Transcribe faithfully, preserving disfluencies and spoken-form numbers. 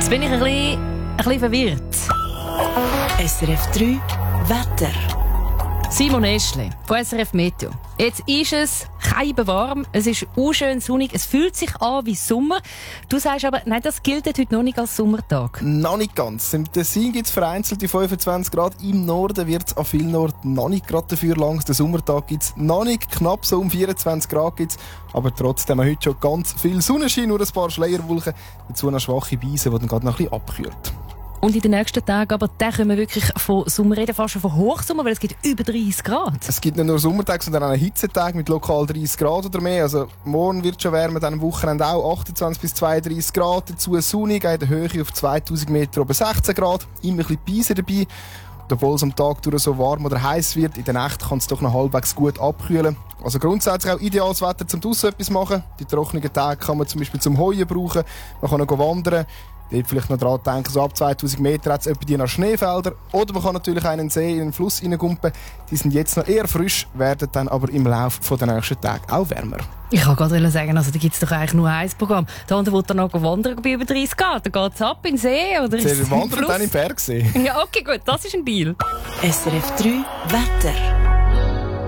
Jetzt bin ich ein bisschen, ein bisschen verwirrt. S R F drei Wetter. Simon Eschle von S R F Meteo. Jetzt ist es keibenwarm, es ist unschön sonnig, es fühlt sich an wie Sommer. Du sagst aber, nein, das gilt heute noch nicht als Sommertag. Noch nicht ganz. Im Tessin gibt es vereinzelte fünfundzwanzig Grad. Im Norden wird es an vielen Orten noch nicht gerade dafür lang. Den Sommertag gibt es noch nicht. Knapp so um vierundzwanzig Grad gibt's. Aber trotzdem heute schon ganz viel Sonnenschein, nur ein paar Schleierwolken. Dazu noch schwache Beise, die dann gerade noch ein bisschen abkühlt. Und in den nächsten Tagen, aber da können wir wirklich von Sommer reden, fast schon von Hochsommer, weil es gibt über dreißig Grad. Es gibt nicht nur Sommertage, sondern auch einen Hitzetag mit lokal dreißig Grad oder mehr. Also morgen wird es schon wärmer, dann am Wochenende auch achtundzwanzig bis zweiunddreißig Grad. Dazu sonnig, in der Höhe auf zweitausend Meter oben sechzehn Grad. Immer ein bisschen Beise dabei. Obwohl es am Tag durch so warm oder heiß wird, in der Nacht kann es doch noch halbwegs gut abkühlen. Also grundsätzlich auch ideales Wetter zum draussen etwas machen. Die trockenen Tage kann man zum Beispiel zum Heuen brauchen. Man kann noch wandern. Dort vielleicht noch daran denken, so ab zweitausend Meter hat es etwa die nach Schneefelder. Oder man kann natürlich einen See in einen Fluss reingumpen. Die sind jetzt noch eher frisch, werden dann aber im Laufe der nächsten Tage auch wärmer. Ich wollte gerade sagen, also da gibt es doch eigentlich nur ein Programm. Der andere will dann noch wandern bei über dreißig Grad. Dann geht es ab in den See oder Sie ist wandern dann im Bergsee. Ja, okay, gut, das ist ein Deal. S R F drei Wetter.